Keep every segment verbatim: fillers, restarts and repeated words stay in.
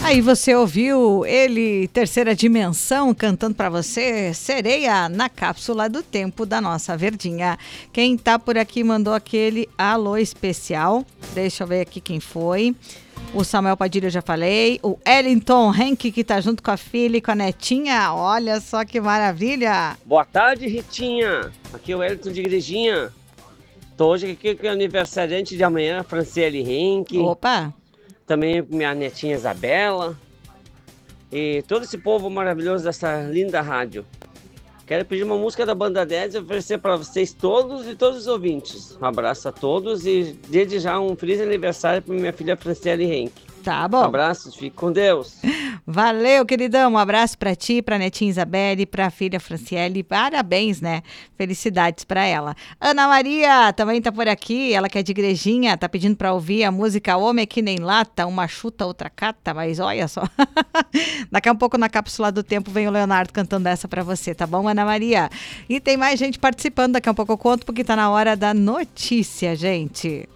Aí você ouviu ele, Terceira Dimensão, cantando pra você, Sereia, na cápsula do tempo da nossa Verdinha. Quem tá por aqui mandou aquele alô especial. Deixa eu ver aqui quem foi. O Samuel Padilha eu já falei. O Ellington Henke, que tá junto com a filha e com a netinha. Olha só que maravilha. Boa tarde, Ritinha. Aqui é o Ellington de Igrejinha. Tô hoje aqui com o aniversariante de amanhã, Franciele Henke. Opa. Também minha netinha Isabela e todo esse povo maravilhoso dessa linda rádio. Quero pedir uma música da Banda dez e oferecer para vocês todos e todos os ouvintes. Um abraço a todos e desde já um feliz aniversário para minha filha Franciele Henke. Tá bom. Um abraço, fique com Deus. Valeu, queridão. Um abraço pra ti, pra netinha Isabelle, pra filha Franciele. Parabéns, né? Felicidades pra ela. Ana Maria também tá por aqui. Ela que é de Igrejinha, tá pedindo pra ouvir a música Homem é que nem lata, uma chuta, outra cata. Mas olha só. Daqui a um pouco na cápsula do tempo vem o Leonardo cantando essa pra você, tá bom, Ana Maria? E tem mais gente participando. Daqui a um pouco eu conto, porque tá na hora da notícia, gente.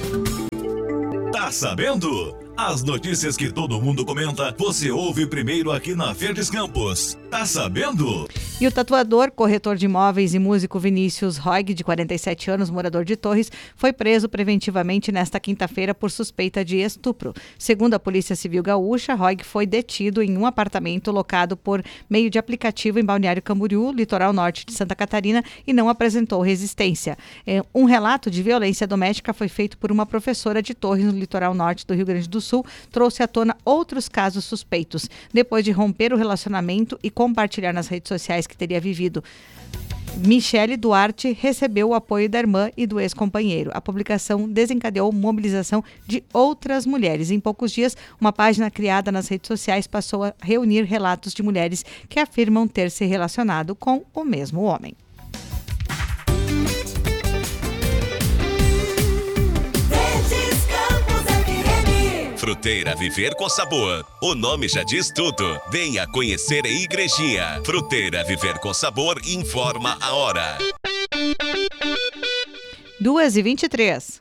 Tá sabendo? As notícias que todo mundo comenta, você ouve primeiro aqui na Verdes Campos. Tá sabendo? E o tatuador, corretor de imóveis e músico Vinícius Roig, de quarenta e sete anos, morador de Torres, foi preso preventivamente nesta quinta-feira por suspeita de estupro. Segundo a Polícia Civil Gaúcha, Roig foi detido em um apartamento locado por meio de aplicativo em Balneário Camboriú, litoral norte de Santa Catarina, e não apresentou resistência. Um relato de violência doméstica foi feito por uma professora de Torres, no litoral norte do Rio Grande do Sul, trouxe à tona outros casos suspeitos, depois de romper o relacionamento e compartilhar nas redes sociais que teria vivido. Michele Duarte recebeu o apoio da irmã e do ex-companheiro. A publicação desencadeou mobilização de outras mulheres. Em poucos dias, uma página criada nas redes sociais passou a reunir relatos de mulheres que afirmam ter se relacionado com o mesmo homem. Fruteira Viver com Sabor. O nome já diz tudo. Venha conhecer a Igrejinha. Fruteira Viver com Sabor informa a hora. duas e vinte e três.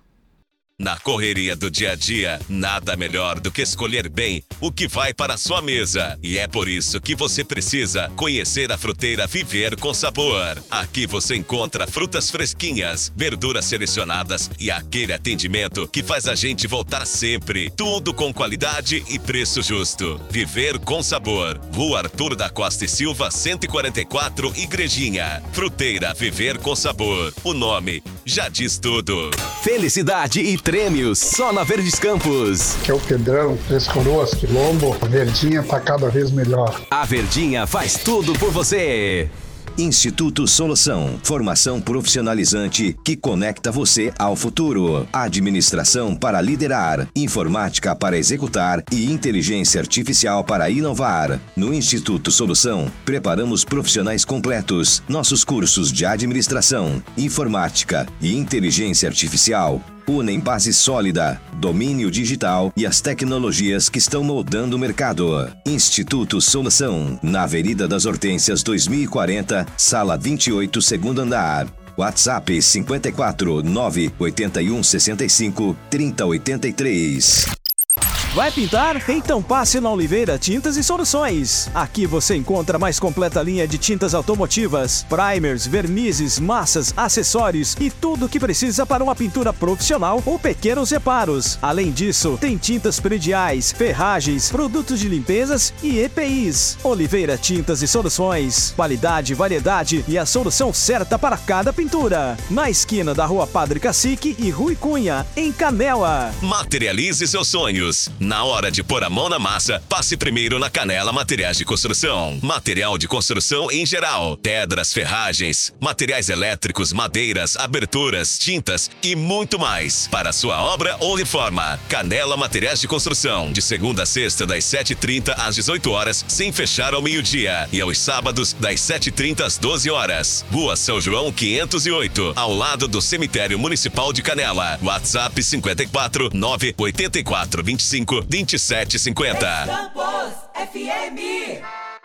Na correria do dia a dia, nada melhor do que escolher bem o que vai para a sua mesa. E é por isso que você precisa conhecer a Fruteira Viver com Sabor. Aqui você encontra frutas fresquinhas, verduras selecionadas e aquele atendimento que faz a gente voltar sempre. Tudo com qualidade e preço justo. Viver com Sabor. Rua Arthur da Costa e Silva, cento e quarenta e quatro, Igrejinha. Fruteira Viver com Sabor. O nome já diz tudo. Felicidade e prêmios só na Verdes Campos. Que é o Pedrão, Três Coroas, Quilombo, a Verdinha tá cada vez melhor. A Verdinha faz tudo por você. Instituto Solução, formação profissionalizante que conecta você ao futuro. Administração para liderar, informática para executar e inteligência artificial para inovar. No Instituto Solução, preparamos profissionais completos. Nossos cursos de administração, informática e inteligência artificial unem base sólida, domínio digital e as tecnologias que estão moldando o mercado. Instituto Solução, na Avenida das Hortênsias dois mil e quarenta, sala vinte e oito, segundo andar. WhatsApp cinco quatro nove oito um seis cinco três zero oito três. Vai pintar? Então passe na Oliveira Tintas e Soluções. Aqui você encontra a mais completa linha de tintas automotivas, primers, vernizes, massas, acessórios e tudo o que precisa para uma pintura profissional ou pequenos reparos. Além disso, tem tintas prediais, ferragens, produtos de limpezas e E P Is. Oliveira Tintas e Soluções. Qualidade, variedade e a solução certa para cada pintura. Na esquina da Rua Padre Cacique e Rui Cunha, em Canela. Materialize seus sonhos. Na hora de pôr a mão na massa, passe primeiro na Canela Materiais de Construção. Material de construção em geral, pedras, ferragens, materiais elétricos, madeiras, aberturas, tintas e muito mais. Para sua obra ou reforma, Canela Materiais de Construção. De segunda a sexta, das sete e trinta às dezoito horas, sem fechar ao meio-dia. E aos sábados, das sete e trinta às doze horas. Rua São João quinhentos e oito, ao lado do Cemitério Municipal de Canela. WhatsApp cinco quatro nove oito quatro dois cinco vinte e sete cinquenta. Campos F M.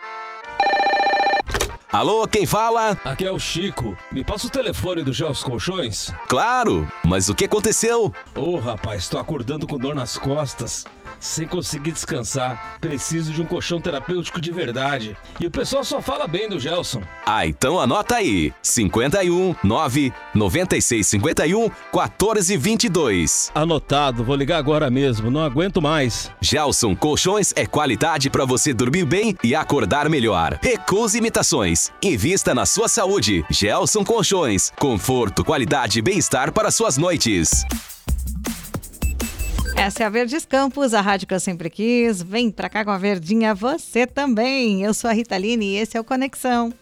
Alô, quem fala? Aqui é o Chico. Me passa o telefone do Gelson Colchões? Claro, mas o que aconteceu? Ô, oh, rapaz, tô acordando com dor nas costas. sem conseguir descansar. Preciso de um colchão terapêutico de verdade. E o pessoal só fala bem do Gelson. Ah, então anota aí. cinquenta e um, nove, noventa e seis, cinquenta e um, quatorze, vinte e dois. Anotado, vou ligar agora mesmo, não aguento mais. Gelson Colchões é qualidade para você dormir bem e acordar melhor. Recuse imitações. Invista na sua saúde. Gelson Colchões. Conforto, qualidade e bem-estar para suas noites. Essa é a Verdes Campos, a rádio que eu sempre quis. Vem pra cá com a Verdinha, você também. Eu sou a Rita Line e esse é o Conexão.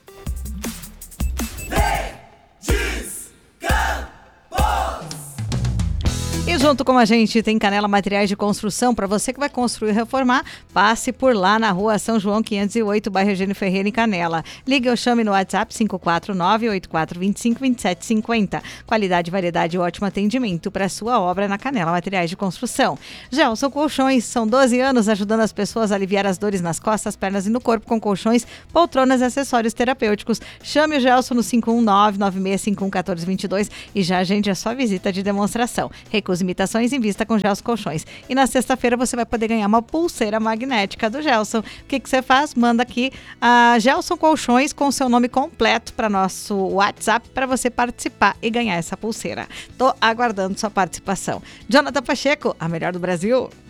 E junto com a gente tem Canela Materiais de Construção. Para você que vai construir e reformar, passe por lá na rua São João quinhentos e oito, bairro Eugênio Ferreira, em Canela. Ligue ou chame no WhatsApp cinco quatro nove, oito quatro dois cinco, dois sete cinco zero. Qualidade, variedade e ótimo atendimento para sua obra na Canela Materiais de Construção. Gelson Colchões, são doze anos ajudando as pessoas a aliviar as dores nas costas, pernas e no corpo com colchões, poltronas e acessórios terapêuticos. Chame o Gelson no cinco um nove, nove seis cinco um, um quatro dois dois e já agende a sua visita de demonstração. Recuse imitações em vista com Gelson Colchões. E na sexta-feira você vai poder ganhar uma pulseira magnética do Gelson. O que que você faz? Manda aqui a Gelson Colchões com seu nome completo para nosso WhatsApp para você participar e ganhar essa pulseira. Tô aguardando sua participação. Jonathan Pacheco, a melhor do Brasil.